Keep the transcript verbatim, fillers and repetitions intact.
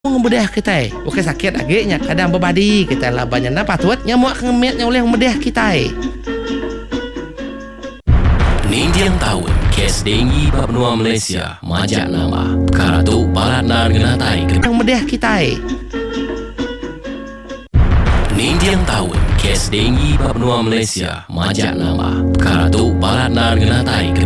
Ngebedah kita bukan sakit agaknya kadang berbadi kita lah banyak nak patut nyamuk ngemet yang oleh membedah kita Nindiang tahun kes dengi babnua Malaysia majak nama karatu balat nan genatai yang membedah kita Nindiang tahun kes dengi babnua Malaysia majak nama karatu balat nan genatai